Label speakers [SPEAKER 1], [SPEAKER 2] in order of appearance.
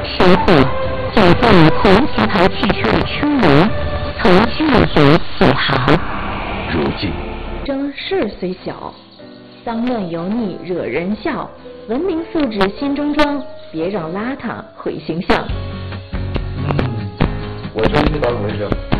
[SPEAKER 1] 身后走在红旗牌汽车的车门，从巨人起航。
[SPEAKER 2] 如今，
[SPEAKER 3] 这事虽小，脏乱油腻惹人笑，文明素质心中装，别让邋遢毁形象。
[SPEAKER 2] 我终于当回事。